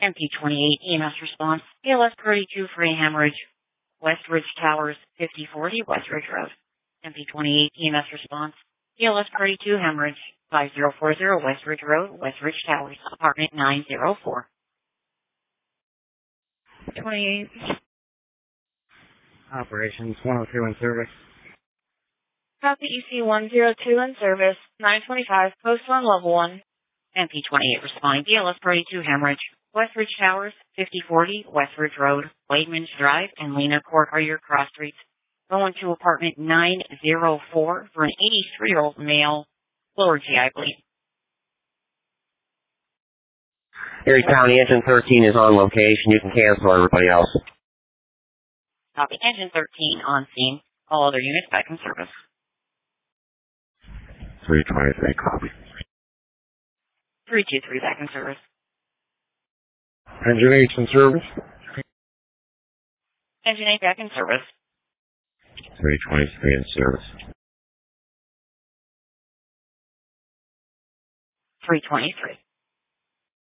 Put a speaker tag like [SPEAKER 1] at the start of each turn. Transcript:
[SPEAKER 1] MP28 EMS response, ALS 32 for a hemorrhage, West Ridge Towers, 5040 West Ridge Road. MP28 EMS response, ALS 32 hemorrhage, 5040 West Ridge Road, West Ridge Towers, apartment 904.
[SPEAKER 2] 28. Operations 102 in service.
[SPEAKER 3] Copy EC 102 in service, 925, post 1, level 1.
[SPEAKER 1] MP28 responding, ALS 32 hemorrhage, West Ridge Towers, 5040 West Ridge Road, Wademan's Drive, and Lena Court are your cross streets. Going to apartment 904 for an 83-year-old male, lower GI bleed.
[SPEAKER 4] Erie County Engine 13 is on location. You can cancel everybody else.
[SPEAKER 1] Copy. Engine 13 on scene. All other units back in service.
[SPEAKER 4] 323, copy.
[SPEAKER 1] 323 back in service.
[SPEAKER 2] Engine 8 in service.
[SPEAKER 1] Engine 8 back in service.
[SPEAKER 4] 323 in service.
[SPEAKER 1] 323.